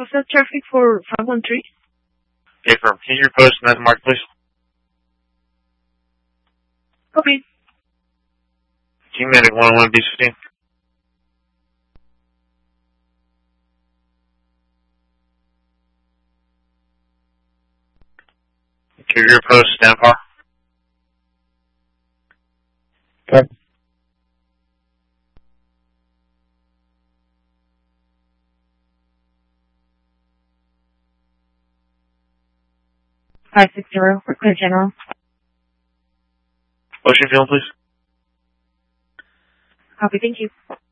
that traffic for 513? Okay, firm. Can you post in that mark, please? Okay. Team Medic 101 B15. Interior post, stand par. Okay. Five 60, we're clear general. Ocean field, please. Copy, thank you.